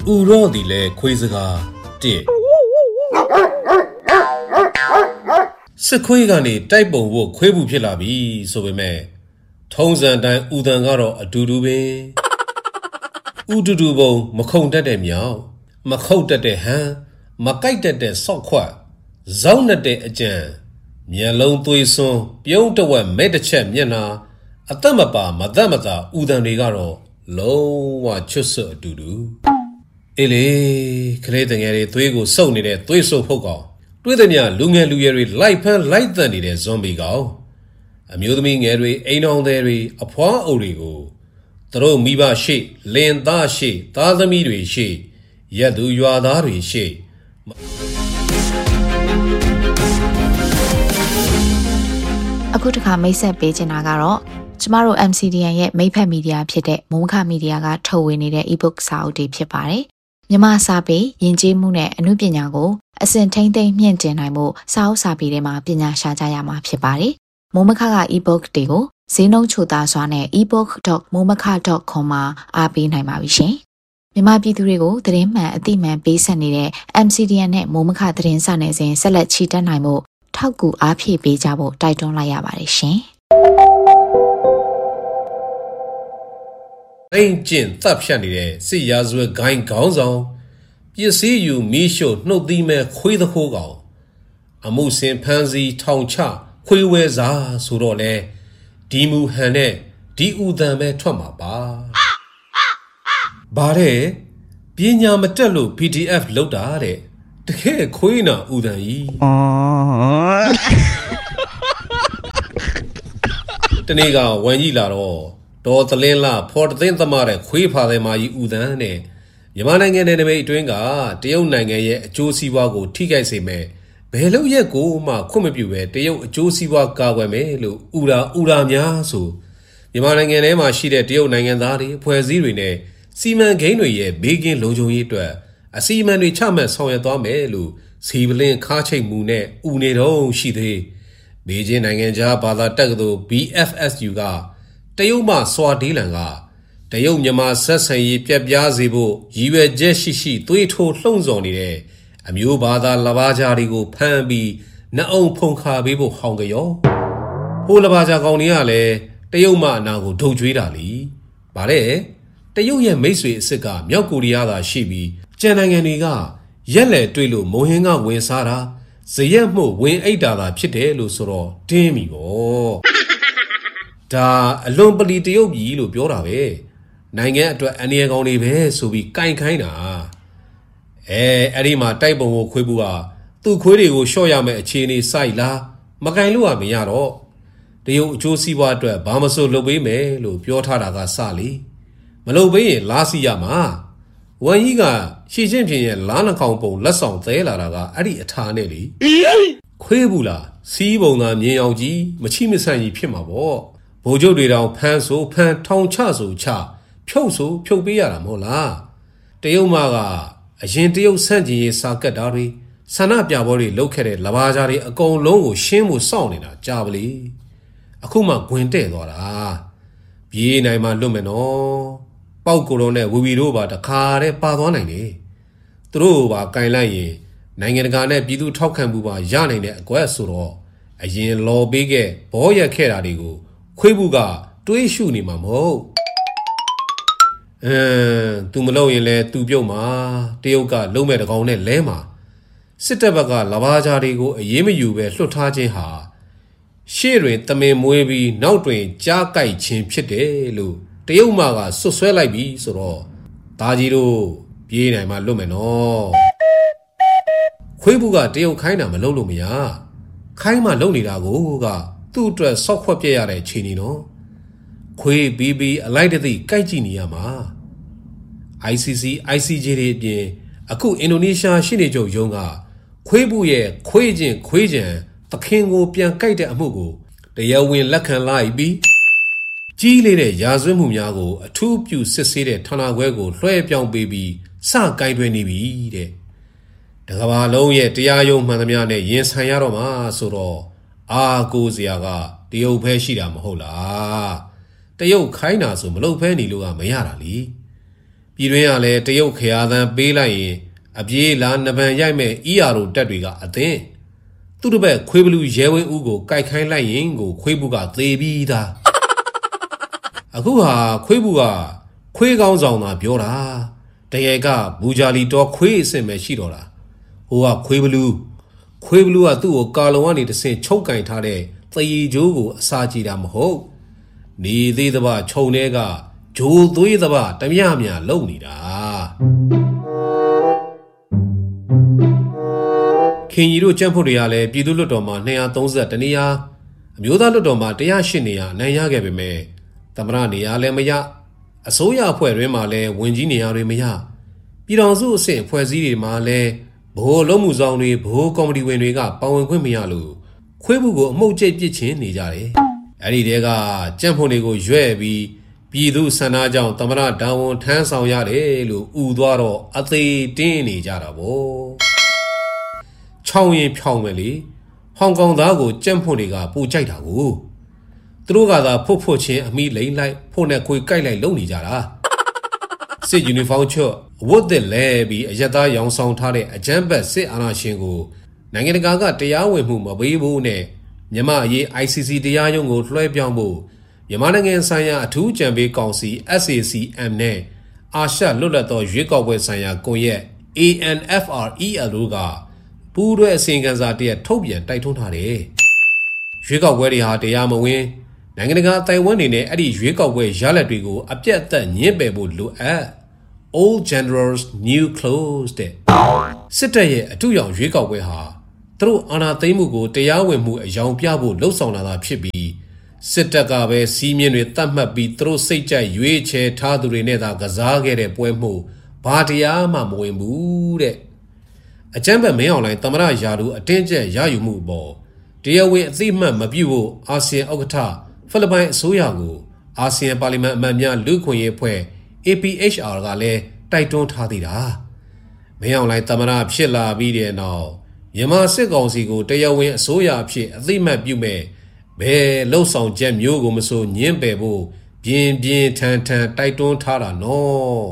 ဥရောဒီလေခွေးစကားတစ်စစ်ခွေးကနေတိုက်ပုံဖို့ခွေးဘူးဖြစ်လာပြီဆိုပေမဲ့ထုံးစံတိုင်းဥဒံကတော့အတူတူပဲဥတူတူပုံမခုန်တတ်တဲ့မြောင်မခုတ်တတ်တဲ့ဟန်မကြိုက်တတ်တဲ့ဆော့ခွတ်ဇောင်းနဲ့တဲ့အကြံမျက်လုံးသွေးစွန်းပြုံးတဝက်မဲ့တစ်ချက်မျက်နှာအသက်မပါမသက်မသာဥဒံတွေကတော့လုံးဝချွတ်ဆွတ်အတူတူအေးလေကလေးတငယ်တွေသွေးကိုစုပ်နေတဲ့သွေးဆုပ်ဖုတ်ကောင်တွေးသည်များလူငယ်လူရွယ်တွေလိုက်ဖမ်းလိုက်တန်နေတဲ့ဇွန်ဘီကောင်အမျိုးသမီးငယ်တွေအိမ်တော်သည်တွေအဖွားအုပ်တွေကိုသူတို့မိဘရှိလင်သားရှိသားသမီးတွေရှိရက်သူရွာသားတွေရှိအခုတခါမိတ်ဆက်ပေးချင်တာကတော့ကျမတို့ MCDN ရဲ့မိတ်ဖက်မီဒီယာဖြစ်တဲ့မိုးခမီဒီယာကထုတ်ဝေနေတဲ့ ebook စာအုပ်တွေဖြစ်ပါတယ်။မြန်မာစာပေယဉ်ကျေးမှုနဲ့အမှုပညာကိုအစဉ်ထိမ့်သိမ့်မြင့်တင်နိုင်မှုစာအုပ်စာပေတွေမှာပညာရှာကြရမှာဖြစ်ပါတယ်။မိုးမခက ebook တွေကိုဈေးနှုန်းချိုသားစွာနဲ့ ebook.momaka.com မှာအားပေးနိုင်ပါပြီရှင်။မြန်မာပြည်သူတွေကိုသတင်းမှန်အသိမှန်ပေးဆက်နေတဲ့ MCDN နဲ့မိုးမခသတင်းစာနယ်စဉ်ဆက်လက်ချီတက်နိုင်မှုထောက်ကူအားဖြည့်ပေးကြဖို့တိုက်တွန်းလိုက်ရပါတယ်ရှင်။အိမ်ကျင့်တပ်ဖြတ်နေတဲ့စစ်ရာဇဝတ်ဂိုင်းခေါင်းဆောင်ပစ္စည်းယူမီးရှို့နှုတ်သီးမဲ့ခွေးသခိုးကောင်အမှုစင်ဖန်းစီထောင်ချခွေးဝဲစားဆိုတော့လေဒီမူဟန်နဲ့ဒီဥဒံပဲထွက်မှာပါဘာတဲ့ပညာမတက်လို့ PDF လောက်တာတဲ့တကယ်ခွေးနာဥဒံကြီးတနေ့ကဝန်ကြီးလာတော့ဒေါ်သလင်းလာဖော်တသိန်းသမားတဲ့ခွေးဖာတဲ့မာကြီးဥဒန်းနဲ့မြန်မာနိုင်ငံနယ်နိမိတ်အတွင်းကတရုတ်နိုင်ငံရဲ့အကျိုးစီးပွားကိုထိခိုက်စေမဲ့ဘယ်လို့ရက်ကိုမှခွင့်မပြုပဲတရုတ်အကျိုးစီးပွားကာကွယ်မယ်လို့ဥရာများဆိုမြန်မာနိုင်ငံထဲမှာရှိတဲ့တရုတ်နိုင်ငံသားတွေဖွဲ့စည်းတွေနဲ့စီမံကိန်းတွေရဲ့ဘေးကင်းလုံခြုံရေးအတွက်အစီအမံတွေချမှတ်ဆောင်ရွက်သွားမယ်လို့စီပလင်းခါချိတ်မှုနဲ့ဥနေတော့ရှိသေးဘေကျင်းနိုင်ငံခြားဘာသာတက္ကသိုလ် BFSU ကတရုတ်မှစွာဒေးလန်ကတရုတ်မြန်မာဆက်ဆံရေးပြက်ပြားစေဖို့ရည်ရွယ်ချက်ရှိသွေးထိုးလှုံ့ဆော်နေတဲ့အမျိုးဘာသာလဘာကြားတွေကိုဖမ်းပြီးနှအုံဖုန်ခါပေးဖို့ဟောင်းကြရောဟိုလဘာကြားကောင်တွေကလည်းတရုတ်မှအနာကိုဒုတ်ကျွေးတာလीဗါတဲ့တရုတ်ရဲ့မိတ်ဆွေအစ်စ်ကမြောက်ကိုရီးယားသာရှိပြီးကျန်နိုင်ငံတွေကရက်လက်တွေ့လို့မုံဟင်းကဝင်စားတာဇရက်မှုဝင်အိတ်တာသာဖြစ်တယ်လို့ဆိုတော့တင်းပြီပေါ့ဒါအလွန်ပလီတရုတ်ပြည်လို့ပြောတာပဲနိုင်ငံအတွက်အနည်းကောင်တွေပဲဆိုပြီးကင်ခိုင်းတာအဲ့ဒီမှာတိုက်ပုံကိုခွေးဘူးကသူ့ခွေးတွေကိုရှော့ရမယ်အခြေအနေစိုက်လားမကင်လို့မရတော့တရုတ်အကျိုးစီးပွားအတွက်ဘာမဆိုလုပ်ပေးမယ်လို့ပြောထားတာကစလေမလုပ်ပေးရင်လားစီရမှာဝန်ကြီးကရှီချင်းဖြင့်ရဲ့လားနှကောင်ပုံလက်ဆောင်သဲလာတာကအဲ့ဒီအထာနဲ့လေခွေးဘူးလားစီးပုံသာမြင်အောင်ကြီးမချိမဆန့်ကြီးဖြစ်မှာပေါ့ဗိုလ်ချုပ်တွေတောင်ဖမ်းဆိုဖမ်းထောင်ချဆိုချဖြုတ်ဆိုဖြုတ်ပေးရတာမဟုတ်လားတရုတ်မကအရင်တရုတ်ဆန့်ကျင်ရေးစာကတ်တာတွေဆန္ဒပြပွဲတွေလုပ်ခဲ့တဲ့လဘာကြားတွေအကုန်လုံးကိုရှင်းဖို့စောင့်နေတာကြာပလေအခုမှဂွင်တဲ့သွားတာပြေးနိုင်မှလွတ်မယ်နော်ပေါက်ကိုလုံးနဲ့ဝီဝီတို့ပါတခါတည်းပါသွားနိုင်တယ်သူတို့ပါကင်လိုက်ရင်နိုင်ငံတကာနဲ့ပြည်သူထောက်ခံမှုပါရနိုင်တဲ့အကွက်ဆိုတော့အရင်လော်ပေးခဲ့ဘောရက်ခဲ့တာတွေကိုခွေးဘူးကတွေးရှုနေမှာမဟုတ်သူမလုပ်ရင်လဲသူပြုတ်မှာတရုတ်ကလုံးမဲ့တကောင်နဲ့လဲမှာစစ်တပ်ဘက်ကလဘာကြားတွေကိုအေးမယူပဲလွှတ်ထားခြင်းဟာရှေ့တွင်တမင်မွေးပြီးနောက်တွင်ကြားကြိုက်ခြင်းဖြစ်တယ်လို့တရုတ်မှကဆွတ်ဆွဲလိုက်ပြီဆိုတော့ဒါကြီးတို့ပြေးနိုင်မှလွတ်မယ်နော်ခွေးဘူးကတရုတ်ခိုင်းတာမလုပ်လို့မရခိုင်းမှလုပ်နေတာကိုကသူ့အတွက်ဆော့ခွက်ပြရတဲ့ခြေနေနော်ခွေးပြီးအလိုက်တသိကြိုက်ကြည့်နေရမှာ ICC ICJ တွေအပြင်အခုအင်ဒိုနီးရှားရှိနေချုပ်ရုံးကခွေးဘူးရဲ့ခွေးချင်းခွေးချံသခင်ကိုပြန်ကြိုက်တဲ့အမှုကိုတရားဝင်လက်ခံလိုက်ပြီးကြီးလေးတဲ့ရာဇဝတ်မှုများကိုအထူးပြုစစ်ဆေးတဲ့ဌာနခွဲကိုလွှဲပြောင်းပေးပြီးစကိုင်တွင်နေပြီတဲ့တကဘာလုံးရဲ့တရားရုံးမှန်သမျှနဲ့ရင်ဆိုင်ရတော့မှာဆိုတော့အာကိုစရာကတရုတ်ဖဲရှိတာမဟုတ်လားတရုတ်ခိုင်းတာဆိုမလုပ်ဖဲနေလို့ကမရတာလी ပြည်တွင်းကလည်းတရုတ်ခရာသံပေးလိုက်ရင်အပြေးလာနဗန်ရိုက်မဲ့ ERO တက်တွေကအသင်းသူ့တပည့်ခွေးဘလူးရဲဝင်းဦးကိုကြိုက်ခိုင်းလိုက်ရင်ကိုခွေးဘူးကသေပြီးသားအခုဟာခွေးဘူးကခွေးကောင်းဆောင်သာပြောတာတကယ်ကဘူဂျာလီတော့ခွေးအစ်စ်ပဲရှိတော့တာဟိုကခွေးဘလူးကသူ့ကိုကာလုံကနေတဆင့်ချုပ်ကင်ထားတဲ့သရီဂျိုးကိုအစာကြည့်တာမဟုတ်နေသေးသဘာခြုံထဲကဂျိုးသွေးသဘာတမျှမျှလုံနေတာခင်ကြီးတို့ကြံ့ဖို့တွေကလည်းပြည်သူ့လွှတ်တော်မှာ230နေရာအမျိုးသားလွှတ်တော်မှာ108နေရာအနိုင်ရခဲ့ပေမဲ့သမ္မတနေရာလည်းမရအစိုးရအဖွဲ့တွင်မှာလည်းဝင်ကြီးနေရာတွေမရပြည်ထောင်စုအဆင့်အဖွဲ့အစည်းတွေမှာလည်းဗဟိုလုံးမှုဆောင်တွေဗဟိုကော်မတီဝင်တွေကပါဝင်ခွင့်မရလို့ခွေးဘူးကိုအမှုတ်ကျိတ်ပစ်ချင်းနေကြတယ်အဲ့ဒီတဲကကြံ့ဖို့တွေကိုရွဲ့ပြီးပြည်သူဆန္ဒကြောင့်သမ္မတဒါဝန်ထမ်းဆောင်ရတယ်လို့ဥသွားတော့အသေးတင်းနေကြတာပေါ့ချောင်းရင်ဖြောင်းမယ်လေဟောင်ကောင်သားကိုကြံ့ဖို့တွေကပိုကြိုက်တာကိုသူတို့ကသာဖို့ချင်းအမိလိမ့်လိုက်ဖို့နဲ့ခွေကြိုက်လိုက်လုံနေကြတာစစ်ယူနီဖောင်းချွတ်ဝတ်တဲ့လဲပြီးအယက်သားရောင်ဆောင်ထားတဲ့အကြမ်းဖက်စစ်အာဏာရှင်ကိုနိုင်ငံတကာကတရားဝင်မှုမပေးဘူးနဲ့မြန်မာအရေး ICC တရားရုံးကိုလွှဲပြောင်းဖို့မြန်မာနိုင်ငံဆိုင်ရာအထူးကြံပေးကောင်စီ SAC-M နဲ့အာရှလွတ်လပ်သောရွေးကောက်ပွဲဆိုင်ရာကွန်ရက် ANFREL တို့ကပူးတွဲအစီရင်ခံစာတရက်ထုတ်ပြန်တိုက်တွန်းထားတယ်။ရွေးကောက်ပွဲတွေဟာတရားမဝင်နိုင်ငံတကာအသိုင်းအဝိုင်းတွေနဲ့အဲ့ဒီရွေးကောက်ပွဲရလဒ်တွေကိုအပြတ်အသတ်ညှင်းပယ်ဖို့လိုအပ် Old Generals New Clothes တဲ့စစ်တပ်ရဲ့အထူးရောင်ရွေးကောက်ပွဲဟာသူတို့အာဏာသိမ်းမှုကိုတရားဝင်မှုအယောင်ပြဖို့လှုံ့ဆော်လာတာဖြစ်ပြီးစစ်တပ်ကပဲစီးမြင့်တွေတတ်မှတ်ပြီးသူတို့စိတ်ကြိုက်ရွေးချယ်ထားသူတွေနဲ့သာကစားခဲ့တဲ့ပွဲမှုဘာတရားမှမဝင်ဘူးတဲ့အကြမ်းဖက်မင်းအောင်လှိုင်သမ္မတရာထူးအတင်းကျပ်ရယူမှုပေါ်တရားဝင်အသိမှတ်မပြုဖို့အာဆီယံဥက္ကဋ္ဌဖိလစ်ပိုင်အစိုးရကိုအာဆီယံပါလီမန်အမတ်များလူ့ခွင့်ရေးအဖွဲ့ APHR ကလည်းတိုက်တွန်းထားသေးတာမင်းအောင်လှိုင်သမ္မတဖြစ်လာပြီးတဲ့နောက်မြန်မာစစ်ကောင်စီကိုတရားဝင်အစိုးရအဖြစ်အသိမှတ်ပြုမဲ့ဘယ်လှုပ်ဆောင်ချက်မျိုးကိုမဆိုညှင်းပယ်ဖို့ပြင်းပြင်းထန်ထန်တိုက်တွန်းထားတာနော်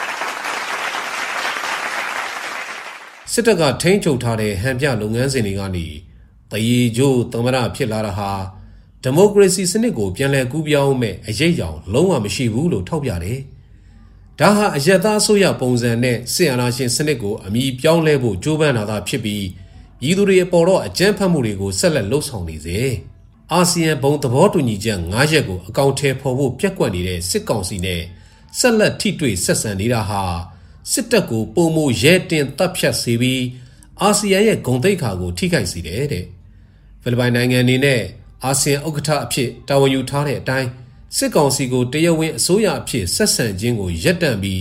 စစ်တပ်ကထိန်းချုပ်ထားတဲ့ဟန်ပြလုပ်ငန်းစဉ်တွေကနေတရေကျိုးသမ္မတဖြစ်လာတာဟာဒီမိုကရေစီစနစ်ကိုပြန်လည်ကူးပြောင်းမဲ့အရေးအယောင်လုံးဝမရှိဘူးလို့ထောက်ပြတယ်။ဒါဟာအယက်သားအစိုးရပုံစံနဲ့စစ်အာဏာရှင်စနစ်ကိုအမြီပြောင်းလဲဖို့ကြိုးပမ်းလာတာဖြစ်ပြီးပြည်သူတွေအပေါ်တော့အကြမ်းဖက်မှုတွေကိုဆက်လက်လှုပ်ဆောင်နေစေ။အာဆီယံဘုံသဘောတူညီချက်9ရပ်ကိုအကောင့်ထဲပေါ်ဖို့ပြက်ကွက်နေတဲ့စစ်ကောင်စီနဲ့ဆက်လက်ထိတွေ့ဆက်ဆံနေတာဟာစစ်တပ်ကိုပုံမရဲတင်တပ်ဖြတ်စေပြီးအာဆီယံရဲ့ဂုဏ်သိက္ခာကိုထိခိုက်စေတယ်တဲ့။ဖိလစ်ပိုင်နိုင်ငံအနေနဲ့အာဆီယံဥက္ကဋ္ဌအဖြစ်တာဝန်ယူထားတဲ့အတိုင်းစစ်ကောင်စီကိုတရားဝင်အစိုးရအဖြစ်ဆက်ဆံခြင်းကိုရပ်တန့်ပြီး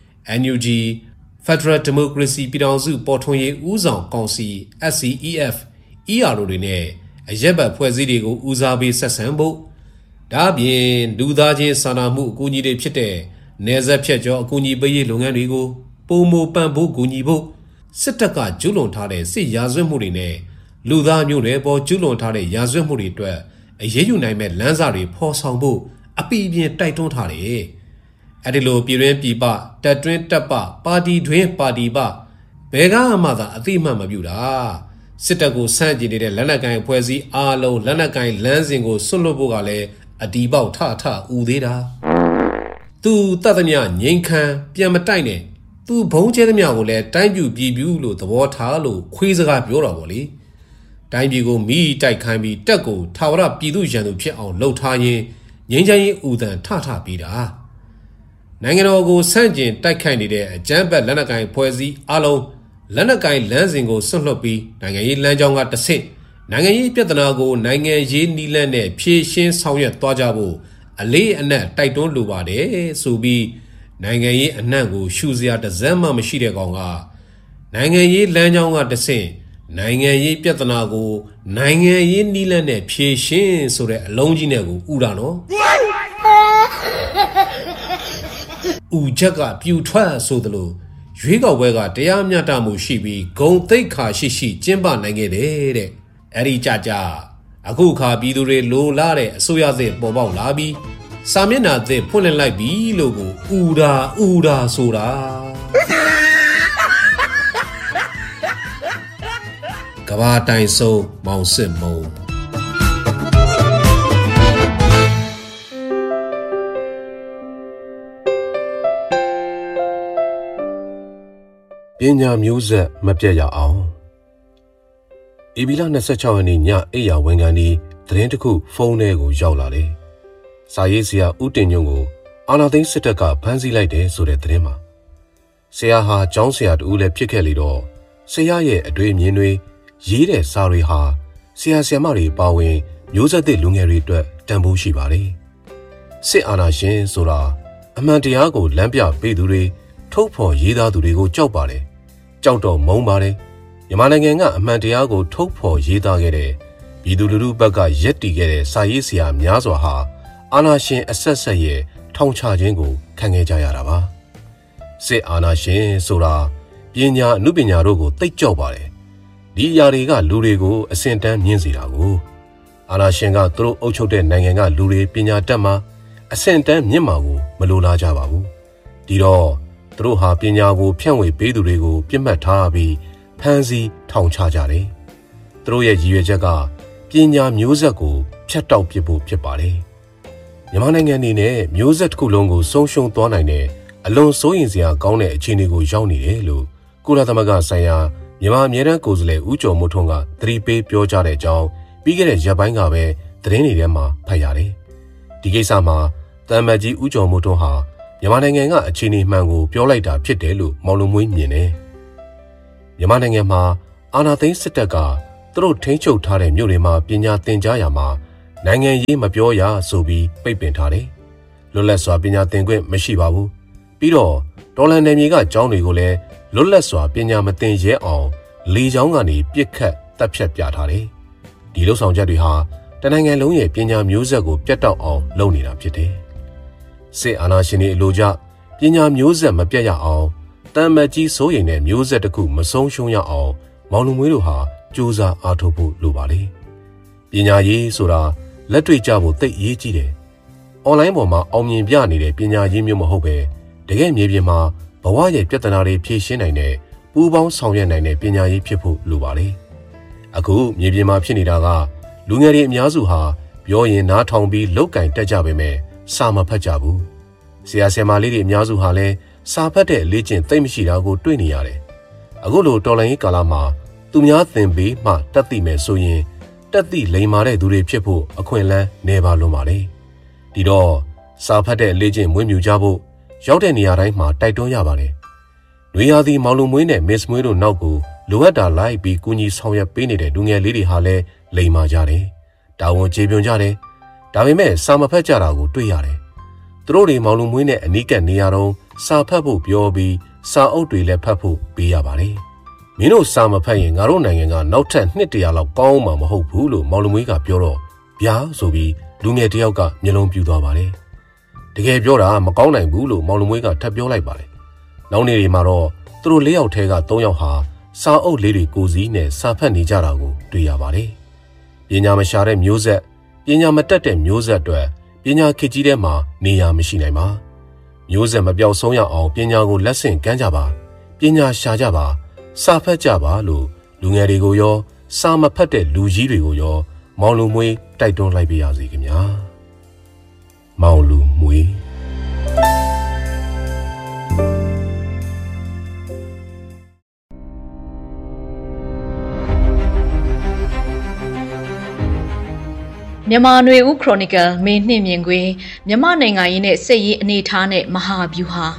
NUG Federal Democracy ပြည်ထောင်စုပေါ်ထွန်းရေးဦးဆောင်ကောင်စီ SCEF ERO တွေနဲ့အရက်ဘတ်ဖွဲ့စည်းတွေကိုဦးစားပေးဆက်ဆံဖို့ဒါအပြင်လူသားချင်းစာနာမှုအကူအညီတွေဖြစ်တဲ့နယ်စပ်ဖြတ်ကျော်အကူအညီပေးရေးလုပ်ငန်းတွေကိုပုံမပံ့ပိုးကူညီဖို့စစ်တပ်ကကျူးလွန်ထားတဲ့စစ်ရာဇဝတ်မှုတွေနဲ့လူသားမျိုးတွေပေါ်ကျူးလွန်ထားတဲ့ရာဇဝတ်မှုတွေအတွက်အရေးယူနိုင်မဲ့လမ်းစာတွေဖော်ဆောင်ဖို့အပီးပြင်းတိုက်တွန်းထားတယ်။အဲဒီလိုပြည်တွင်းပြည်ပတပ်တွင်းတပ်ပပါတီတွင်းပါတီပဘယ်ကမှသာအသိမှတ်မပြုတာစစ်တပ်ကိုဆန့်ကျင်နေတဲ့လက်နက်ကိုင်အဖွဲ့အစည်းအားလုံးလက်နက်ကိုင်လမ်းစဉ်ကိုဆွတ်လွတ်ဖို့ကလည်းအတီးပေါက်ထဦးသေးတာသူတတ်သမျှငိမ့်ခံပြန်မတိုက်နဲ့သူဘုံကျဲသမျှကိုလည်းတိုင်းပြူပြည်ပြူလို့သဘောထားလို့ခွေးစကားပြောတော့ဗောလေတိုင်းပြည်ကိုမိတိုက်ခိုင်းပြီးတက်ကိုထာဝရပြည်သူရန်သူဖြစ်အောင်လှုပ်ထားရင်ငြိမ်းချမ်းရေးဥဒံထပြီးတာနိုင်ငံတော်ကိုဆန့်ကျင်တိုက်ခိုက်နေတဲ့အကြမ်းဖက်လက်နက်ကိုင်ဖွဲ့စည်းအလုံးလက်နက်ကိုင်လမ်းစဉ်ကိုဆွတ်လွတ်ပြီးနိုင်ငံရေးလမ်းကြောင်းကတစ်ဆင့်နိုင်ငံရေးပြဿနာကိုနိုင်ငံရေးနည်းလမ်းနဲ့ဖြေရှင်းဆောင်ရွက်သွားကြဖို့အလေးအနက်တိုက်တွန်းလိုပါတယ်ဆိုပြီးနိုင်ငံရေးအနှံ့ကိုရှုစရာတစ်စက်မှမရှိတဲ့ကောင်ကနိုင်ငံရေးလမ်းကြောင်းကတစ်ဆင့်နိုင်ငံရေးပြဿနာကိုနိုင်ငံရေးနည်းလမ်းနဲ့ဖြေရှင်းဆိုတဲ့အလုံးကြီးနဲ့ကိုဥတာနော်ဥချက်ကပြူထွက်ဆိုသလိုရွေးကောက်ပွဲကတရားမျှတမှုရှိပြီးဂုဏ်သိက္ခာရှိကျင်းပနိုင်ခဲ့တယ်တဲ့အဲ့ဒီကြအခုခါပြည်သူတွေလိုလားတဲ့အစိုးရသစ်ပေါ်ပေါက်လာပြီးစာမျက်နှာသစ်ဖွင့်လှစ်လိုက်ပြီလို့ကိုဥဒါဆိုတာကဘာတိုင်ဆုံးမောင်စစ်မုံပညာမျိုးဆက်မပြတ်ရအောင်ဧပြီလ26ရက်နေ့ညအိယာဝန်ခံဒီသတင်းတစ်ခုဖုန်းထဲကိုရောက်လာတယ်။စာရေးဆရာဦးတင်ညွန့်ကိုအာဏာသိမ်းစစ်တပ်ကဖမ်းဆီးလိုက်တယ်ဆိုတဲ့သတင်းမှာဆရာဟာကျောင်းဆရာတူလည်းဖြစ်ခဲ့လေတော့ဆရာရဲ့အတွေ့အမြင်တွေရေးတဲ့စာတွေဟာဆရာဆရာမတွေပါဝင်မျိုးဆက်သစ်လူငယ်တွေအတွက်တန်ဖိုးရှိပါတယ်။စစ်အာဏာရှင်ဆိုတာအမှန်တရားကိုလမ်းပြပေးသူတွေထုတ်ဖော်ရေးသားသူတွေကိုကြောက်ပါတယ်။ကြောက်တော့မုန်းပါတယ်။မြန်မာနိုင်ငံကအမှန်တရားကိုထုတ်ဖော်ရေးသားခဲ့တဲ့ပြည်သူလူထုဘက်ကရက်တီခဲ့တဲ့စာရေးဆရာများစွာဟာအာဏာရှင်အဆက်ဆက်ရဲ့ထောင်ချခြင်းကိုခံခဲ့ကြရတာပါ။စစ်အာဏာရှင်ဆိုတာပညာအနုပညာတို့ကိုသိပ်ကြောက်ပါတယ်။ဒီအရာတွေကလူတွေကိုအစင်တန်းမြင့်စေတာကိုအာဏာရှင်ကသူတို့အုပ်ချုပ်တဲ့နိုင်ငံကလူတွေပညာတတ်မှအစင်တန်းမြင့်မှာကိုမလိုလားကြပါဘူး။ဒီတော့သူတို့ဟာပညာကိုဖြန့်ဝေပေးသူတွေကိုပြစ်မှတ်ထားပြီးဖမ်းဆီးထောင်ချကြတယ်။သူတို့ရဲ့ရည်ရွယ်ချက်ကပညာမျိုးဆက်ကိုဖျက်တောက်ပစ်ဖို့ဖြစ်ပါတယ်။မြန်မာနိုင်ငံအနေနဲ့မျိုးဆက်တစ်ခုလုံးကိုဆုံးရှုံးသွားနိုင်တဲ့အလွန်စိုးရိမ်စရာကောင်းတဲ့အခြေအနေကိုရောက်နေတယ်လို့ကုလသမဂ္ဂဆိုင်ရာမြန်မာအမြဲတမ်းကိုယ်စားလှယ်ဦးကျော်မိုးထွန်းကသတိပေးပြောကြားတဲ့အကြောင်းပြီးခဲ့တဲ့ရက်ပိုင်းကပဲသတင်းတွေထဲမှာဖတ်ရတယ်။ဒီကိစ္စမှာတမ္မတ်ကြီးဦးကျော်မိုးထွန်းဟာမြန်မာနိုင်ငံကအခြေအနေမှန်ကိုပြောလိုက်တာဖြစ်တယ်လို့မောင်လုံမွေးမြင်တယ်။မြန်မာနိုင်ငံမှာအာဏာသိမ်းစစ်တပ်ကသူတို့ထိန်းချုပ်ထားတဲ့မြို့တွေမှာပညာသင်ကြားရာမှာနိုင်ငံရေးမပြောရဆိုပြီးပိတ်ပင်ထားတယ်။လွတ်လပ်စွာပညာသင်ခွင့်မရှိပါဘူး။ပြီးတော့တော်လန်နယ်မြေကကျောင်းတွေကိုလည်းလွတ်လပ်စွာပညာမသင်ရဲအောင်လေကြောင်းကနေပြစ်ခတ်တပ်ဖြတ်ပြထားတယ်။ဒီလိုဆောင်ချက်တွေဟာတနိုင်ငံလုံးရဲ့ပညာမျိုးဆက်ကိုပြတ်တောက်အောင်လုပ်နေတာဖြစ်တယ်။စစ်အာဏာရှင်တွေအလိုကျပညာမျိုးဆက်မပြတ်ရအောင်တမ္မတ်ကြီးစိုးရိမ်တဲ့မျိုးဆက်တစ်ခုမဆုံးရှုံးရအောင်မောင်လူမွေးတို့ဟာကြိုးစားအားထုတ်ဖို့လိုပါလေ။ပညာရေးဆိုတာလက်တွေ့ကျဖို့သိအရေးကြီးတယ်။အွန်လိုင်းပေါ်မှာအောင်မြင်ပြနေတဲ့ပညာရေးမျိုးမဟုတ်ပဲတကယ်မြေပြင်မှာဘဝရဲ့ပြဿနာတွေဖြေရှင်းနိုင်တဲ့ပူးပေါင်းဆောင်ရွက်နိုင်တဲ့ပညာရေးဖြစ်ဖို့လိုပါလေ။အခုမြေပြင်မှာဖြစ်နေတာကလူငယ်တွေအများစုဟာပြောရင်နားထောင်ပြီးလောက်ကင်တက်ကြပေမဲ့စာမဖတ်ကြဘူး။ဆရာဆရာမလေးတွေအများစုဟာလည်းစာဖတ်တဲ့အလေ့ကျင့်သိမရှိတာကိုတွေ့နေရတယ်။အခုလိုတော်လှန်ရေးကာလမှာသူများသင်ပေးမှတတ်သိမယ်ဆိုရင်တက်သိလိမ်မာတဲ့သူတွေဖြစ်ဖို့အခွင့်အလမ်းနေပါလွန်ပါလေ။ဒီတော့စာဖတ်တဲ့အလေ့ကျင့်မွေးမြူကြဖို့ရောက်တဲ့နေရာတိုင်းမှာတိုက်တွန်းရပါတယ်။နွေရာသီမောင်လူမွေးနဲ့မစ်မွေးတို့နောက်ကိုလိုအပ်တာလိုက်ပြီးကူညီဆောင်ရွက်ပေးနေတဲ့လူငယ်လေးတွေဟာလည်းလိမ်မာကြတယ်။တာဝန်ကျေပွန်ကြတယ်။ဒါပေမဲ့စာမဖတ်ကြတာကိုတွေ့ရတယ်။သူတို့တွေမောင်လူမွေးနဲ့အနီးကပ်နေရတော့စာဖတ်ဖို့ပြောပြီးစာအုပ်တွေလည်းဖတ်ဖို့ပေးရပါတယ်။မင်းတို့စာမဖတ်ရင်ငါတို့နိုင်ငံကနောက်ထပ်200လောက်ကောင်းမှမဟုတ်ဘူးလို့မောင်လူမွေးကပြောတော့ဗျာဆိုပြီးလူငယ်တယောက်ကမျက်လုံးပြူသွားပါတယ်။တကယ်ပြောတာမကောင်းနိုင်ဘူးလို့မောင်လူမွေးကထပ်ပြောလိုက်ပါတယ်။နောက်နေ့တွေမှာတော့သူတို့4ယောက်ထဲက3ယောက်ဟာစာအုပ်လေးတွေကိုစီးနဲ့စာဖတ်နေကြတာကိုတွေ့ရပါတယ်။ပညာမရှာတဲ့မျိုးဆက်ပညာမတတ်တဲ့မျိုးဆက်အတွက်ပညာခေတ်ကြီးထဲမှာနေရာမရှိနိုင်ပါ။မျိုးဆက်မပြောက်ဆုံးရအောင်ပညာကိုလက်ဆင့်ကမ်းကြပါ။ပညာရှာကြပါစာဖတ်ကြပါလို့လူငယ်တွေကိုရောစာမဖတ်တဲ့လူကြီးတွေကိုရောမောင်လူမွေးတိုက်တွန်းလိုက်ပါရစေခင်ဗျာမောင်လူမွေးမြန်မာနွေဦးခရိုနီကယ်မေနှစ်မြင်ကွင်းမြန်မာနိုင်ငံရေးနဲ့စစ်ရေးအနေအထားနဲ့မဟာဗျူဟာ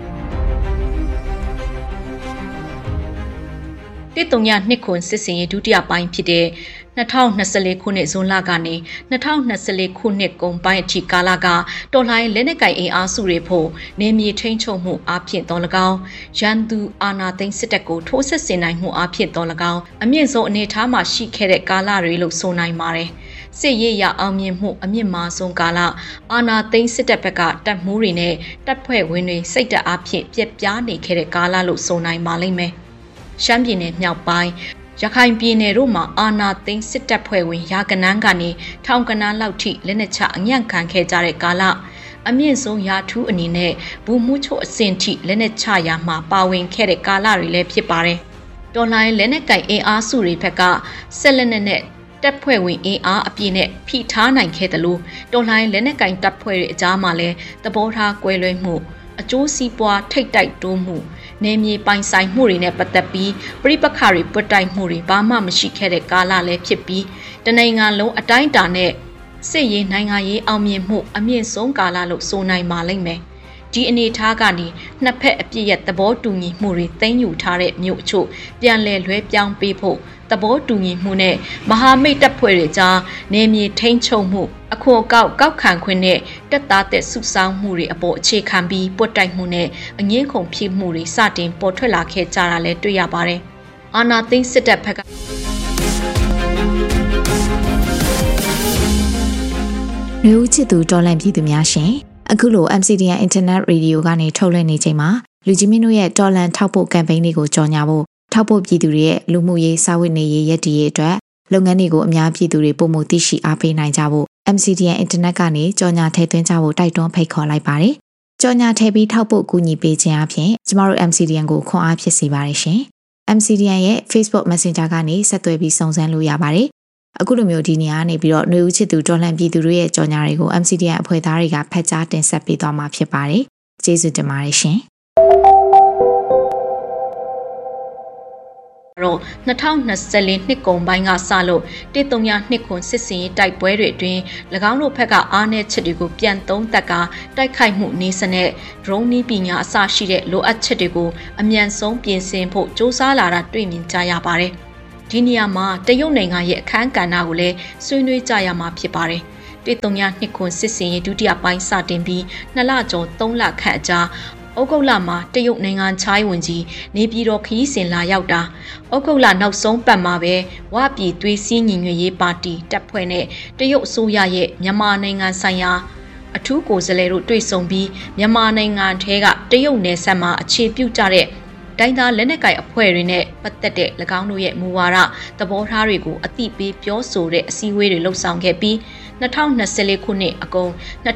132ခုစစ်စင်ရေးဒုတိယပိုင်းဖြစ်တဲ့2024ခုနှစ်ဇွန်လကနေ2024ခုနှစ်ကုန်ပိုင်းအထိကာလကတော်လှန်ရေးလက်နက်ကိုင်အင်အားစုတွေဖို့နေမြေထိန်းချုပ်မှုအဖြစ်တော်၎င်းရန်သူအာဏာသိမ်းစစ်တပ်ကိုထိုးစစ်ဆင်နိုင်မှုအဖြစ်တော်၎င်းအမြင့်ဆုံးအနေအထားမှာရှိခဲ့တဲ့ကာလတွေလို့ဆိုနိုင်ပါတယ်စစ်ရေးရအောင်မြင်မှုအမြင့်မားဆုံးကာလအာဏာသိမ်းစစ်တပ်ဘက်ကတပ်မှုတွေနဲ့တပ်ဖွဲ့ဝင်တွေစိတ်ဓာတ်အဖြစ်ပြက်ပြားနေခဲ့တဲ့ကာလလို့ဆိုနိုင်ပါလိမ့်မယ်ရှမ်းပြည်နယ်မြောက်ပိုင်းရခိုင်ပြည်နယ်တို့မှာအာဏာသိမ်းစစ်တပ်ဖွဲ့ဝင်ရာကနန်းကနေထောင်ကနန်းလောက်ထိလက်နက်ချအညံ့ခံခဲ့ကြတဲ့ကာလအမြင့်ဆုံးရာထူးအနေနဲ့ဘူမှုချိုအဆင့်ထိလက်နက်ချရာမှာပါဝင်ခဲ့တဲ့ကာလတွေလည်းဖြစ်ပါတယ်။တော်လိုင်းလက်နက်ကင်အင်အားစုတွေဘက်ကဆက်လက်နဲ့တပ်ဖွဲ့ဝင်အင်အားအပြည့်နဲ့ဖိထားနိုင်ခဲ့တယ်လို့တော်လိုင်းလက်နက်ကင်တပ်ဖွဲ့တွေအကြားမှာလည်းသဘောထားကွဲလွဲမှုအကျိုးစီးပွားထိတ်တိုက်တိုးမှုနေမြေပိုင်ဆိုင်မှုတွေနဲ့ပတ်သက်ပြီးပြိပခါတွေပွတ်တိုက်မှုတွေဘာမှမရှိခဲ့တဲ့ကာလလည်းဖြစ်ပြီးတနိုင်ငံလုံးအတိုင်းအတာနဲ့စစ်ရေးနိုင်ငံရေးအောင်မြင်မှုအမြင့်ဆုံးကာလလို့ဆိုနိုင်ပါလိမ့်မယ်။ဒီအနေအထားကနေနှစ်ဖက်အပြည့်ရဲ့သဘောတူညီမှုတွေသိမ်းယူထားတဲ့မြို့အချို့ပြန်လည်လွှဲပြောင်းပေးဖို့သဘောတူညီမှုနဲ့မဟာမိတ်တပ်ဖွဲ့တွေကြားနေမြေထိန်းချုပ်မှုအခွန်အကောက်ကောက်ခံခွင့်နဲ့တပ်သားတဲ့စုဆောင်းမှုတွေအပေါ်အခြေခံပြီးပွတ်တိုက်မှုနဲ့အငင်းခုန်ဖြစ်မှုတွေစတင်ပေါ်ထွက်လာခဲ့ကြတာလည်းတွေ့ရပါတယ်။အာဏာသိမ်းစစ်တပ်ဘက်ကလူဦးချစ်သူတော်လန်ပြည်သူများရှင်အခုလို MCDN Internet Radio ကနေထုတ်လွှင့်နေချိန်မှာလူကြီးမင်းတို့ရဲ့တော်လန်ထောက်ပို့ကမ်ပိန်းတွေကိုကြော်ညာဖို့ထောက်ပို့ပြည်သူတွေရဲ့လူမှုရေးစာဝတ်နေရေးရည်တည်ရေးအတွက်လုပ်ငန်းတွေကိုအများပြည်သူတွေပုံမှုသိရှိအားပေးနိုင်ကြဖို့ MCDN Internet ကနေကြော်ညာထည့်သွင်းကြဖို့တိုက်တွန်းဖိတ်ခေါ်လိုက်ပါတယ်။ကြော်ညာထည့်ပြီးထောက်ပို့ကူညီပေးခြင်းအပြင်ကျမတို့ MCDN ကိုခွန်အားဖြစ်စေပါတယ်ရှင်။ MCDN ရဲ့ Facebook Messenger ကနေဆက်သွယ်ပြီးစုံစမ်းလို့ရပါတယ်။အခုလိုမျိုးဒီနေရာနေပြီးတော့ຫນွေဦးချစ်သူတော်လှန်ပြည်သူတွေရဲ့ကြော်ညာတွေကို MCDN အဖွဲ့သားတွေကဖတ်ကြားတင်ဆက်ပေးသွားမှာဖြစ်ပါတယ်။ကျေးဇူးတင်ပါတယ်ရှင်။တော့2024နှစ်ကုန်ပိုင်းကစလို့132ခုစစ်စင်ရေးတိုက်ပွဲတွေအတွင်း၎င်းတို့ဘက်ကအားနည်းချက်တွေကိုပြန်သုံးသပ်ကတိုက်ခိုက်မှုနည်းစနစ် drone နည်းပညာအစရှိတဲ့လိုအပ်ချက်တွေကိုအမြန်ဆုံးပြင်ဆင်ဖို့စ조사လာတာတွေ့မြင်ကြရပါတယ်။ဒီနေရာမှာတရုတ်နိုင်ငံရဲ့အခမ်းကဏ္ဍကိုလည်းဆွေးနွေးကြရမှာဖြစ်ပါတယ်။132ခုစစ်စင်ရေးဒုတိယပိုင်းစတင်ပြီး2လကျော်3လခန့်အကြာဩဂုတ်လမှာတရုတ်နိုင်ငံခြားရေးဝန်ကြီးနေပြည်တော်ခရီးစဉ်လာရောက်တာဩဂုတ်လနောက်ဆုံးပတ်မှာပဲဝပြည်သွေးစည်းညီညွတ်ရေးပါတီတပ်ဖွဲ့နဲ့တရုတ်အစိုးရရဲ့မြန်မာနိုင်ငံဆိုင်ရာအထူးကိုယ်စားလှယ်တို့တွေ့ဆုံပြီးမြန်မာနိုင်ငံထဲကတရုတ်နယ်စပ်မှာအခြေပြုကြတဲ့ဒိုင်းသားလက်နက်ကိုင်အဖွဲ့တွေနဲ့ပတ်သက်တဲ့၎င်းတို့ရဲ့မူဝါဒသဘောထားတွေကိုအသိပေးပြောဆိုတဲ့အစည်းအဝေးတွေလှုပ်ဆောင်ခဲ့ပြီး2024ခုနှစ်အကုန်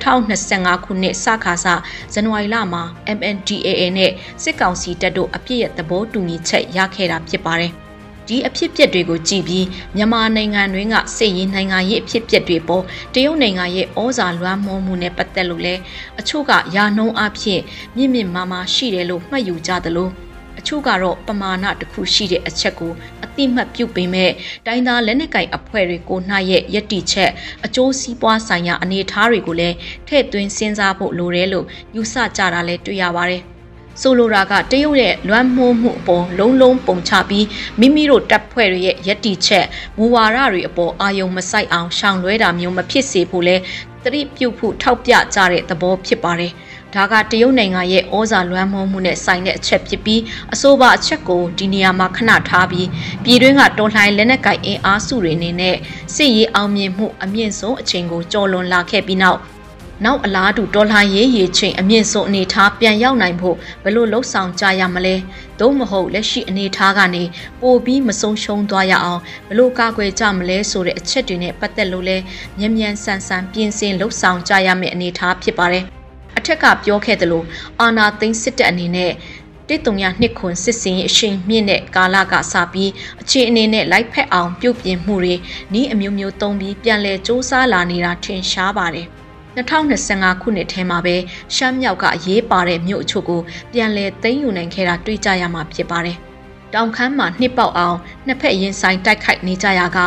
2025ခုနှစ်စခါစဇန်နဝါရီလမှာ MNDAA နဲ့စစ်ကောင်စီတပ်တို့အပြည့်ရဲ့သဘောတူညီချက်ရခဲ့တာဖြစ်ပါတယ်။ဒီအဖြစ်အပျက်တွေကိုကြည့်ပြီးမြန်မာနိုင်ငံတွင်းကစစ်ရေးနိုင်ငံရေးအဖြစ်အပျက်တွေပေါ်တရုတ်နိုင်ငံရဲ့ဩဇာလွှမ်းမိုးမှုနဲ့ပတ်သက်လို့လဲအချို့ကယာနှုံးအဖြစ်မြင့်မြင့်မားမားရှိတယ်လို့မှတ်ယူကြသလိုအချို့ကတော့ပမာဏတစ်ခုရှိတဲ့အချက်ကိုအတိမတ်ပြုပေမဲ့တိုင်းသားလက်နက်ကိုင်အဖွဲ့တွေကိုနှာရဲ့ယက်တီချက်အကျိုးစီးပွားဆိုင်ရာအနေအထားတွေကိုလည်းထည့်သွင်းစဉ်းစားဖို့လိုတယ်လို့ယူဆကြတာလည်းတွေ့ရပါတယ်။ဆိုလိုတာကတရုတ်ရဲ့လွှမ်းမိုးမှုအပေါ်လုံးလုံးပုံချပြီးမိမိတို့တပ်ဖွဲ့တွေရဲ့ယက်တီချက်မူဝါဒတွေအပေါ်အာယုံမဆိုင်အောင်ရှောင်လွှဲတာမျိုးမဖြစ်စေဖို့လဲသတိပြုဖို့ထောက်ပြကြတဲ့သဘောဖြစ်ပါတယ်။ဒါကတရုတ်နိုင်ငံရဲ့ဩဇာလွှမ်းမိုးမှုနဲ့ဆိုင်တဲ့အချက်ဖြစ်ပြီးအဆိုပါအချက်ကိုဒီနေရာမှာခဏထားပြီးပြည်တွင်းကတော်လှန်လက်နက်ကိုင်အင်အားစုတွေအနေနဲ့စစ်ရေးအောင်မြင်မှုအမြင့်ဆုံးအချိန်ကိုကျော်လွန်လာခဲ့ပြီးနောက်အလားတူတော်လှန်ရေးရေချိန်အမြင့်ဆုံးအနေထားပြန်ရောက်နိုင်ဖို့ဘယ်လိုလှုပ်ဆောင်ကြရမလဲသို့မဟုတ်လက်ရှိအနေထားကနေပိုပြီးမဆုံးရှုံးသွားရအောင်ဘယ်လိုကာကွယ်ကြမလဲဆိုတဲ့အချက်တွေနဲ့ပတ်သက်လို့လဲမြန်မြန်ဆန်ဆန်ပြင်ဆင်လှုပ်ဆောင်ကြရမယ့်အနေထားဖြစ်ပါတယ်အထက်ကပြောခဲ့သလိုအာဏာသိမ်းစစ်တပ်အနေနဲ့132ခုစစ်စင်ရေးအရှိန်မြင့်တဲ့ကာလကစပြီးအခြေအနေနဲ့လိုက်ဖက်အောင်ပြုပြင်မှုတွေဤအမျိုးမျိုးသုံးပြီးပြန်လည်စ조사လာနေတာထင်ရှားပါတယ်2025ခုနှစ်ထဲမှာပဲရှမ်းမြောက်ကအရေးပါတဲ့မြို့အချို့ကိုပြန်လည်သိမ်းယူနိုင်ခဲ့တာတွေ့ကြရမှာဖြစ်ပါတယ်တောင်ခမ်းမှာနှစ်ပေါက်အောင်နှစ်ဖက်ရင်ဆိုင်တိုက်ခိုက်နေကြရက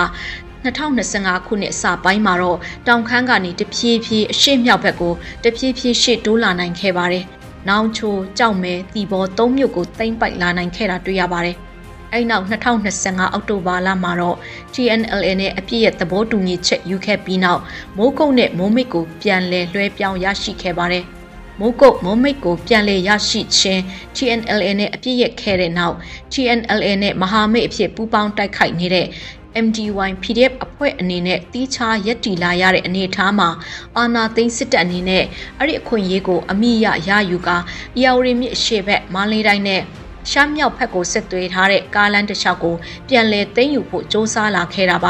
2025ခုနှစ်အစပိုင်းမှာတော့တောင်ခမ်းကနေတဖြည်းဖြည်းအရှေ့မြောက်ဘက်ကိုတဖြည်းဖြည်းရှေ့တိုးလာနိုင်ခဲ့ပါတယ်။နောင်ချိုကြောက်မဲတီဘော၃မြို့ကိုသိမ်းပိုက်လာနိုင်ခဲ့တာတွေ့ရပါတယ်။အဲ့နောက်2025အောက်တိုဘာလမှာတော့ TNLA နဲ့အပြည့်ရဲ့သဘောတူညီချက်ယူခဲ့ပြီးနောက်မိုးကုတ်နဲ့မိုးမိတ်ကိုပြန်လည်လွှဲပြောင်းရရှိခဲ့ပါတယ်။မိုးကုတ်မိုးမိတ်ကိုပြန်လည်ရရှိခြင်း TNLA နဲ့အပြည့်ရဲ့ခဲ့တဲ့နောက် TNLA နဲ့မဟာမိတ်အဖြစ်ပူးပေါင်းတိုက်ခိုက်နေတဲ့MDY PDF အဖွဲ့အနေနဲ့တီးခြားရက်တီလာရတဲ့အနေအထားမှာအာဏာသိမ်းစစ်တပ်အနေနဲ့အဲ့ဒီအခွင့်အရေးကိုအမိရယူကာအေယာဝတီမြစ်အရှေ့ဘက်မန္တလေးတိုင်းနဲ့ရှမ်းမြောက်ဘက်ကိုဆက်သွယ်ထားတဲ့ကားလမ်းတစ်လျှောက်ကိုပြန်လည်သိမ်းယူဖို့စ조사လာခဲ့တာပါ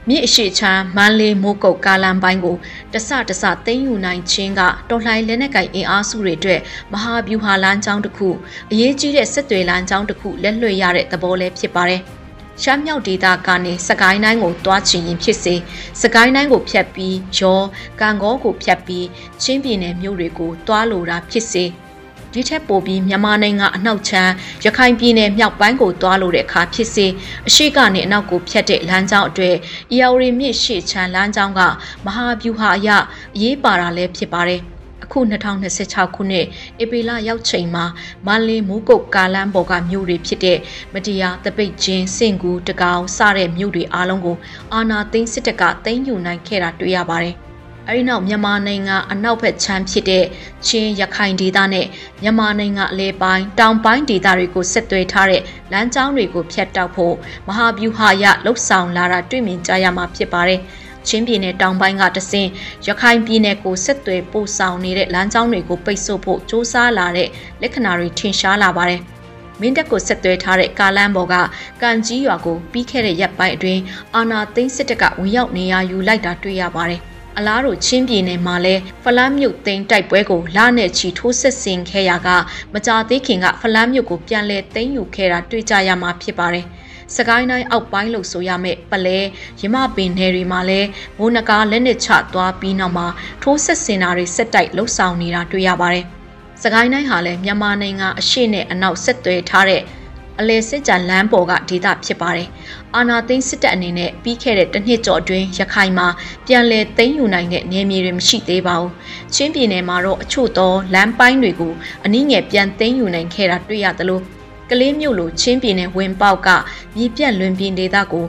မြစ်အရှိချမ်းမန္တလေးမိုးကုတ်ကားလမ်းပိုင်းကိုတစသိမ်းယူနိုင်ခြင်းကတော်လှန်လက်နက်ကိုင်အင်အားစုတွေအတွက်မဟာဗျူဟာလမ်းကြောင်းတစ်ခုအရေးကြီးတဲ့စစ်တွေလမ်းကြောင်းတစ်ခုလက်လွှတ်ရတဲ့သဘောလည်းဖြစ်ပါတယ်။ရှမ်းမြောက်ဒေသကနေစကိုင်းတိုင်းကိုတွားချင်ရင်ဖြစ်စေစကိုင်းတိုင်းကိုဖြတ်ပြီးရောကံကောကိုဖြတ်ပြီးချင်းပြည်နယ်မြို့တွေကိုတွားလိုတာဖြစ်စေဒီထက်ပိုပြီးမြန်မာနိုင်ငံအနောက်ချမ်းရခိုင်ပြည်နယ်မြောက်ပိုင်းကိုတွားလို့တဲ့အခါဖြစ်စေအရှိကနေအနောက်ကိုဖြတ်တဲ့လမ်းကြောင်းအတွက်အီယာဝတီမြစ်ရှေ့ချမ်းလမ်းကြောင်းကမဟာဗျူဟာအရအရေးပါတာလည်းဖြစ်ပါတယ်အခု2026ခုနှစ်ဧပြီလရောက်ချိန်မှာမန္တလေးမိုးကုတ်ကားလမ်းပေါ်ကမြို့တွေဖြစ်တဲ့မတရားတပိတ်ချင်းစင်ကူတကောင်စတဲ့မြို့တွေအားလုံးကိုအာဏာသိမ်းစစ်တပ်ကသိမ်းယူနိုင်ခဲ့တာတွေ့ရပါတယ်အဲဒီနောက်မြန်မာနိုင်ငံအနောက်ဘက်ခြမ်းဖြစ်တဲ့ချင်းရခိုင်ဒေသနဲ့မြန်မာနိုင်ငံအလဲပိုင်းတောင်ပိုင်းဒေသတွေကိုဆက်သွယ်ထားတဲ့လမ်းကြောင်းတွေကိုဖျက်တောက်ဖို့မဟာဗျူဟာရလှုပ်ဆောင်လာတာတွေ့မြင်ကြရမှာဖြစ်ပါတယ်။ချင်းပြည်နယ်တောင်ပိုင်းကတဆင့်ရခိုင်ပြည်နယ်ကိုဆက်သွယ်ပို့ဆောင်နေတဲ့လမ်းကြောင်းတွေကိုပိတ်ဆို့ဖို့စ조사လာတဲ့လက္ခဏာတွေထင်ရှားလာပါတယ်။မင်းတပ်ကိုဆက်သွယ်ထားတဲ့ကားလမ်းပေါ်ကကန်ကြီးရွာကိုပြီးခဲ့တဲ့ရက်ပိုင်းအတွင်းအာဏာသိမ်းစစ်တပ်ကဝင်ရောက်နေရာယူလိုက်တာတွေ့ရပါတယ်။အလားတူချင်းပြည်နယ်မှာလည်းဖလန်းမြို့သိမ်းတိုက်ပွဲကိုလနဲ့ချီထိုးဆက်ဆင်ခဲ့ရာကမကြာသေးခင်ကဖလန်းမြို့ကိုပြန်လည်သိမ်းယူခဲ့တာတွေ့ကြရမှာဖြစ်ပါတယ်။စကိုင်းတိုင်းအောက်ပိုင်းလို့ဆိုရမယ့်ပလဲရမပင်နယ်တွေမှာလည်းမိုးနဂါလက်နက်ချသွားပြီးနောက်မှာထိုးဆက်ဆင်တာတွေဆက်တိုက်လှုပ်ဆောင်နေတာတွေ့ရပါတယ်။စကိုင်းတိုင်းဟာလည်းမြန်မာနိုင်ငံအရှေ့နဲ့အနောက်ဆက်သွယ်ထားတဲ့အလဲစစ်ကြံလမ်းပေါ်ကဒေသဖြစ်ပါတယ်။အာနာသိန်းစစ်တပ်အနေနဲ့ပြီးခဲ့တဲ့တစ်နှစ်ကျော်အတွင်းရခိုင်မှာပြန်လည်သိမ်းယူနိုင်တဲ့နယ်မြေတွေမရှိသေးပါဘူး။ချင်းပြည်နယ်မှာတော့အချို့သောလမ်းပိုင်းတွေကိုအနည်းငယ်ပြန်သိမ်းယူနိုင်ခဲ့တာတွေ့ရသလိုကလေးမြို့လိုချင်းပြည်နယ်ဝင်ပေါက်ကမြေပြန့်လွင်ပြင်ဒေသကို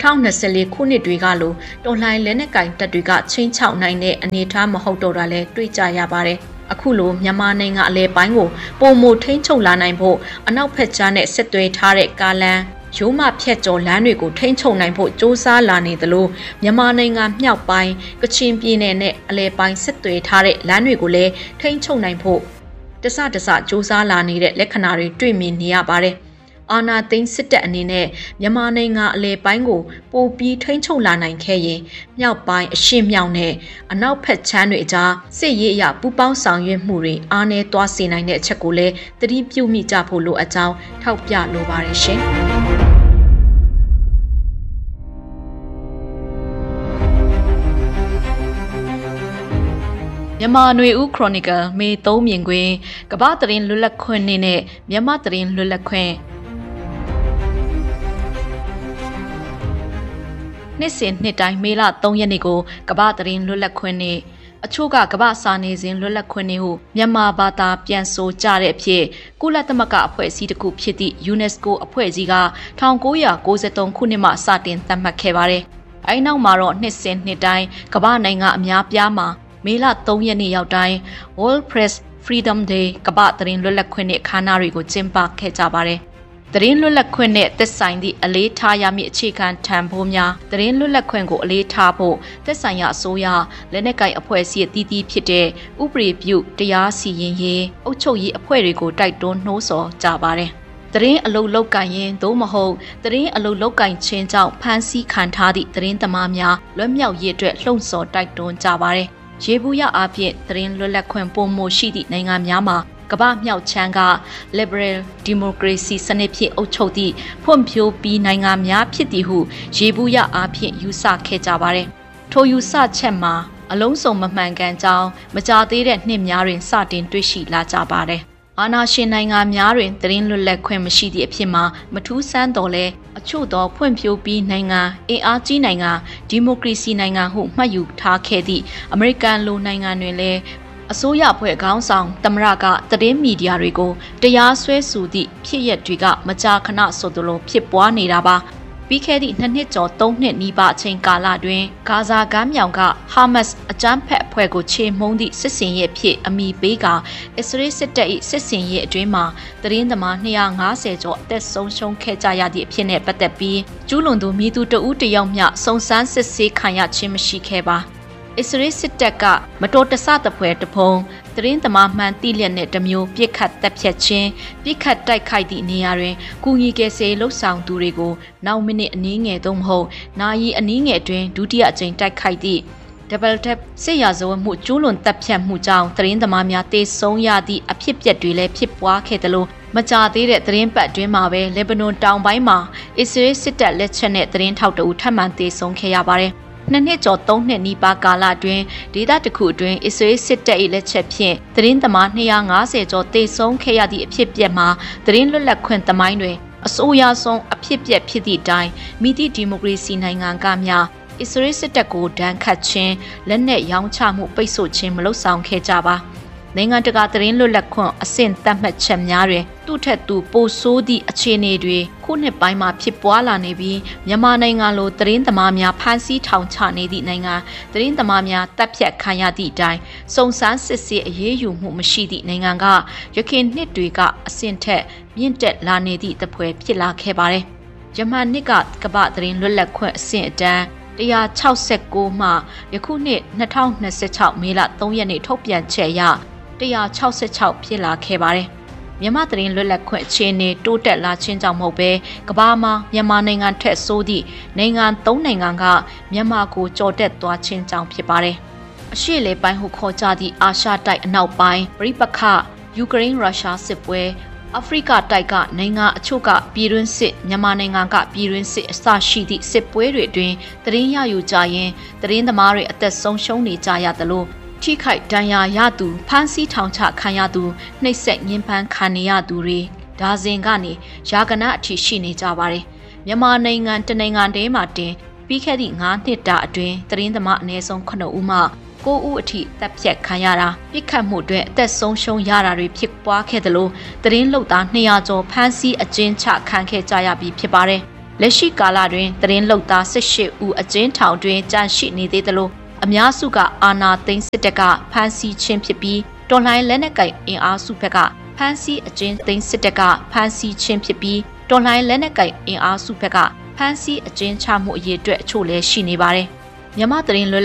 2024ခုနှစ်တွေကလိုတော်လှန်လက်နက်ကင်တပ်တွေကချင်းချောက်နိုင်တဲ့အနေအထားမဟုတ်တော့တာလဲတွေ့ကြရပါတယ်။အခုလိုမြန်မာနိုင်ငံအလဲပိုင်းကိုပုံမထိန်းချုပ်လာနိုင်ဖို့အနောက်ဘက်ခြမ်းနဲ့ဆက်သွယ်ထားတဲ့ကားလမ်းရိုးမဖြတ်ကျော်လမ်းတွေကိုထိန်းချုပ်နိုင်ဖို့စ조사လာနေသလိုမြန်မာနိုင်ငံမြောက်ပိုင်းကချင်ပြည်နယ်နဲ့အလဲပိုင်းဆက်သွယ်ထားတဲ့လမ်းတွေကိုလည်းထိန်းချုပ်နိုင်ဖို့တစစစ조사လာနေတဲ့လက္ခဏာတွေတွေ့မြင်နေရပါတယ်။အာနာသိန်းစစ်တပ်အနေနဲ့မြန်မာနိုင်ငံအလဲပိုင်းကိုပိုပြီးထိန်းချုပ်လာနိုင်ခဲ့ရင်မြောက်ပိုင်းအရှေ့မြောက်နဲ့အနောက်ဘက်ခြမ်းတွေကြားစစ်ရေးအရပူးပေါင်းဆောင်ရွက်မှုတွေအားနည်းသွားစေနိုင်တဲ့အချက်ကိုလည်းသတိပြုမိကြဖို့လိုအပ်ကြောင်းထောက်ပြလိုပါတယ်ရှင်။မြန်မာຫນွေဦးခရိုနီကယ်မေ3မြင်ကွင်းကမ္ဘာသတင်းလွတ်လပ်ခွင့်နဲ့မြန်မာသတင်းလွတ်လပ်ခွင့်နှစ်စဉ်နှစ်တိုင်းမေလ3ရက်နေ့ကိုကမ္ဘာသတင်းလွတ်လပ်ခွင့်နဲ့အချို့ကကမ္ဘာစာနေစဉ်လွတ်လပ်ခွင့်နဲ့ဟုမြန်မာဘာသာပြန်ဆိုကြတဲ့အဖြစ်ကုလသမဂ္ဂအဖွဲ့အစည်းတစ်ခုဖြစ်သည့် UNESCO အဖွဲ့အစည်းက1993ခုနှစ်မှစတင်သတ်မှတ်ခဲ့ပါတယ်။အဲဒီနောက်မှာတော့နှစ်စဉ်နှစ်တိုင်းကမ္ဘာနိုင်ငံအများပြားမှာမေလ3ရက်နေ့ရောက်တိုင်း World Press Freedom Day ကမ္ဘာသတင်းလွတ်လပ်ခွင့်နဲ့ခါနာတွေကိုကျင်းပခဲ့ကြပါတယ်။သတင်းလွတ်လပ်ခွင့်နဲ့သက်ဆိုင်သည့်အလေးထားရမည့်အခြေခံတန်ဖိုးများသတင်းလွတ်လပ်ခွင့်ကိုအလေးထားဖို့သက်ဆိုင်ရာအစိုးရလက်နက်ကိုင်အဖွဲ့အစည်းအသီးသီးဖြစ်တဲ့ဥပဒေပြုတရားစီရင်ရေးအုပ်ချုပ်ရေးအဖွဲ့တွေကိုတိုက်တွန်းနှိုးဆော်ကြပါတယ်။သတင်းအလုတ်လောက်ကင်ရင်သို့မဟုတ်သတင်းအလုတ်လောက်ကင်ခြင်းကြောင့်ဖမ်းဆီးခံထားသည့်သတင်းသမားများလွတ်မြောက်ရေးအတွက်လှုံ့ဆော်တိုက်တွန်းကြပါတယ်။ရေဘူးရအဖြစ်သတင်းလွတ်လပ်ခွင့်ပုံမှုရှိသည့်နိုင်ငံများမှာကမ္ဘာမြောက်ချမ်းက liberal democracy စနစ်ဖြင့်အုပ်ချုပ်သည့်ဖွံ့ဖြိုးပြီးနိုင်ငံများဖြစ်သည်ဟုရေဘူးရအဖြစ်ယူဆခဲ့ကြပါတယ်။ထိုယူဆချက်မှာအလုံးစုံမမှန်ကန်ကြောင်းမကြာသေးတဲ့နှစ်များတွင်စတင်တွေ့ရှိလာကြပါတယ်။အာဏာရှင်နိုင်ငံများတွင်သတင်းလွတ်လပ်ခွင့်မရှိသည့်အဖြစ်မှာမထူးဆန်းတော်လဲအချို့သောဖွံ့ဖြိုးပြီးနိုင်ငံအင်အားကြီးနိုင်ငံဒီမိုကရေစီနိုင်ငံဟုမှတ်ယူထားခဲ့သည့်အမေရိကန်လိုနိုင်ငံတွင်လည်းအစိုးရဖွဲ့ခေါင်းဆောင်သမ္မတကသတင်းမီဒီယာတွေကိုတရားစွဲဆိုသည့်ဖြစ်ရပ်တွေကမကြာခဏဆိုသလိုဖြစ်ပွားနေတာပါပြီးခဲ့သည့်2နှစ်ကျော်3နှစ်နီးပါးအချိန်ကာလတွင်ဂါဇာကမ်းမြောင်ကဟာမတ်စ်အကြမ်းဖက်အဖွဲ့ကိုချေမှုန်းသည့်စစ်စင်ရေးဖြစ်အမိပေးကအစ္စရေးစစ်တပ်၏စစ်စင်ရေးအတွင်းမှာသတင်းသမား250ကျော်အသက်ဆုံးရှုံးခဲ့ကြရသည့်အဖြစ်နဲ့ပတ်သက်ပြီးကျူးလွန်သူမည်သူတဦးတယောက်မျှစုံစမ်းစစ်ဆေးခံရခြင်းမရှိခဲ့ပါအအစ္စရေးစစ်တပ်ကမတော်တဆတပွဲတဖုံသတင်းသမားမှန်တိလျက်နဲ့တမျိုးပြစ်ခတ်တပ်ဖြတ်ခြင်းပြစ်ခတ်တိုက်ခိုက်သည့်နေရာတွင်ကူညီကယ်ဆယ်လှုပ်ဆောင်သူတွေကိုနောက်မိနစ်အနည်းငယ်သို့မဟုတ်နာရီအနည်းငယ်တွင်ဒုတိယအကြိမ်တိုက်ခိုက်သည့်Double tap စစ်ရာဇဝတ်မှုကျူးလွန်တပ်ဖြတ်မှုကြောင့်သတင်းသမားများတေဆုံးရသည့်အဖြစ်အပျက်တွေလည်းဖြစ်ပွားခဲ့သလိုမကြာသေးတဲ့သတင်းပတ်တွင်မှာပဲလေဘနွန်တောင်ပိုင်းမှာအစ္စရေးစစ်တပ်လက်ချက်နဲ့သတင်းထောက်တအုပ်ထပ်မံတေဆုံးခဲ့ရပါတယ်။နှစ်နှစ်ကျော်3နှစ်နီးပါးကာလအတွင်းဒေသတစ်ခုအတွင်းအစ္စရေးစစ်တပ်၏လက်ချက်ဖြင့်သတင်းသမား250ကျော်တေဆုံးခဲ့ရသည့်အဖြစ်အပျက်မှာသတင်းလွတ်လပ်ခွင့်သမိုင်းတွင်အဆိုးရွားဆုံးအဖြစ်အပျက်ဖြစ်သည့်အတိုင်းမိသည့်ဒီမိုကရေစီနိုင်ငံကများအစ္စရေးစစ်တပ်ကိုဒဏ်ခတ်ခြင်းလက်နက်ရောင်းချမှုပိတ်ဆို့ခြင်းမလုပ်ဆောင်ခဲ့ကြပါနိုင်ငံတကာသတင်းလွတ်လပ်ခွင့်အဆင့်သတ်မှတ်ချက်များတွင်သူ့ထက်သူပိုဆိုးသည့်အခြေအနေတွေခုနှစ်ပိုင်းမှာဖြစ်ပွားလာနေပြီးမြန်မာနိုင်ငံလိုသတင်းသမားများဖမ်းဆီးထောင်ချနေသည့်နိုင်ငံသတင်းသမားများတပ်ဖြတ်ခံရသည့်အတိုင်းစုံစမ်းစစ်ဆေးအရေးယူမှုမရှိသည့်နိုင်ငံကရခိုင်နှစ်တွေကအဆင့်ထက်မြင့်တက်လာနေသည့်တပွဲဖြစ်လာခဲ့ပါတယ်။ယမန်နှစ်ကကမ္ဘာသတင်းလွတ်လပ်ခွင့်အဆင့်အတန်း169မှယခုနှစ်2026မေလ3ရက်နေ့ထုတ်ပြန်ချက်အရ166ဖြစ်လာခဲ့ပါတယ်။မြန်မာသတင်းလွတ်လပ်ခွင့်အခြေအနေတိုးတက်လာခြင်းကြောင့်မဟုတ်ဘဲကမ္ဘာမှာမြန်မာနိုင်ငံထက်ဆိုးသည့်နိုင်ငံ3နိုင်ငံကမြန်မာကိုကြော်တက်သွားခြင်းကြောင့်ဖြစ်ပါတယ်။အရှေ့လေပိုင်းဟုခေါ်ကြသည့်အာရှတိုက်အနောက်ပိုင်းပြိပခယူကရိန်းရုရှားစစ်ပွဲအာဖရိကတိုက်ကနိုင်ငံအချို့ကပြည်တွင်းစစ်မြန်မာနိုင်ငံကပြည်တွင်းစစ်အစရှိသည့်စစ်ပွဲတွေအတွင်းသတင်းရယူကြရင်သတင်းသမားတွေအသက်ဆုံးရှုံးနေကြရသလိုထိခိုက်ဒဏ်ရာရသူဖမ်းဆီးထောင်ချခံရသူနှိပ်စက်ညှဉ်းပန်းခံနေရသူတွေဒါဇင်ကနေရာဂဏအထိရှိနေကြပါတယ်မြန်မာနိုင်ငံတနိုင်ငံတည်းမှာတင်ပြီးခဲ့သည့်9နှစ်တာအတွင်းသတင်းသမားအနည်းဆုံး9ဦးမှ9ဦးအထိတပ်ဖြတ်ခံရတာပြစ်ခတ်မှုတွေအသက်ဆုံးရှုံးရတာတွေဖြစ်ပွားခဲ့သလိုသတင်းလုပ်သား200ကျော်ဖမ်းဆီးအကျဉ်းချခံခဲ့ကြရပြီးဖြစ်ပါတယ်။လက်ရှိကာလတွင်သတင်းလုပ်သား18ဦးအကျဉ်းထောင်တွင်ကြန့်ရှိနေသေးသလိုအများစုကအာဏာသိမ်းစစ်တပ်ကဖမ်းဆီးခြင်းဖြစ်ပြီးတော်လှန်လက်နက်ကိုင်အင်အားစုဘက်ကဖမ်းဆီးအကျဉ်းသိမ်းစစ်တပ်ကဖမ်းဆီးခြင်းဖြစ်ပြီးတော်လှန်လက်နက်ကိုင်အင်အားစုဘက်ကဖမ်းဆီးအကျဉ်းချမှုအရေးအတွက်အချို့လည်းရှိနေပါတယ်။မြန်မာသတင်းလွတ်